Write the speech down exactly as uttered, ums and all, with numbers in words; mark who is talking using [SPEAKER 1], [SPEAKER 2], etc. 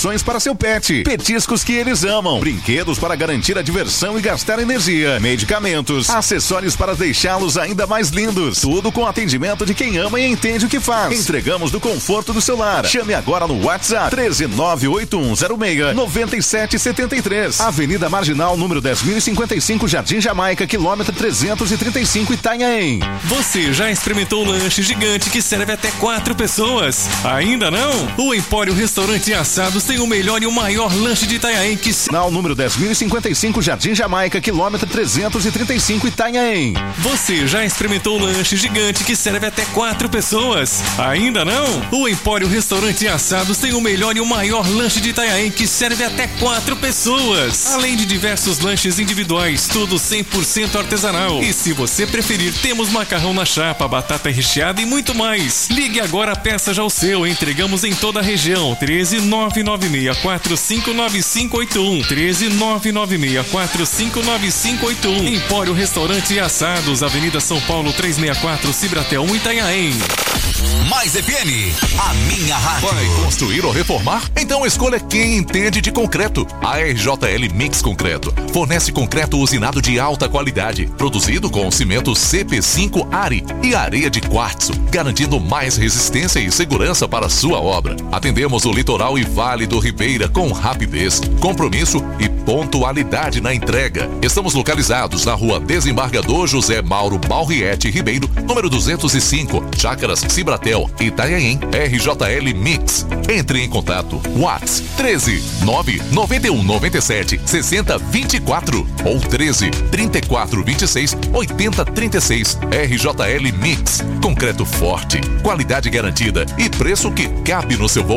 [SPEAKER 1] opções para seu pet, petiscos que eles amam, brinquedos para garantir a diversão e gastar energia, medicamentos, acessórios para deixá-los ainda mais lindos. Tudo com atendimento de quem ama e entende o que faz. Entregamos do conforto do seu lar. Chame agora no WhatsApp treze nove oito um zero seis nove sete sete três. Avenida Marginal, número dez mil e cinquenta e cinco, Jardim Jamaica, quilômetro trezentos e trinta e cinco, Itanhaém.
[SPEAKER 2] Você já experimentou o lanche gigante que serve até quatro pessoas? Ainda não? O Empório Restaurante e Assados tem o melhor e o maior lanche de Itanhaém que...
[SPEAKER 1] Marginal, número dez mil e cinquenta e cinco, Jardim Jamaica, quilômetro trezentos e trinta e cinco, Itanhaém.
[SPEAKER 2] Você já experimentou o lanche gigante que serve até quatro pessoas? Ainda não? O Empório Restaurante e Assados tem o melhor e o maior lanche de Itanhaém que serve até quatro pessoas. Além de diversos lanches individuais, tudo cem por cento artesanal. E se você preferir, temos macarrão na chapa, batata recheada e muito mais. Ligue agora, peça já o seu. Entregamos em toda a região. treze nove nove seis quatro cinco nove cinco oito um. treze nove nove seis quatro cinco nove cinco oito um. Empório Restaurante e Assados, Avenida São Paulo trezentos e sessenta e quatro, Cibratel um, Itanhaém.
[SPEAKER 3] Mais F M, a minha rádio.
[SPEAKER 4] Vai construir ou reformar? Então escolha quem entende de concreto. A R J L Mix Concreto fornece concreto usinado de alta qualidade, produzido com cimento C P cinco Ari e areia de quartzo, garantindo mais resistência e segurança para sua obra. Atendemos o litoral e Vale do Ribeira com rapidez, compromisso e pontualidade na entrega. Estamos localizados na Rua Desembargador José Mauro Balriete Ribeiro, número duzentos e cinco, Chácaras Cibratel, Itanhaém. R J L Mix. Entre em contato. WhatsApp treze nove nove um nove sete seis zero dois quatro ou treze trinta e quatro vinte e seis oitenta trinta e seis. R J L Mix. Concreto forte, qualidade garantida e preço que cabe no seu bolso.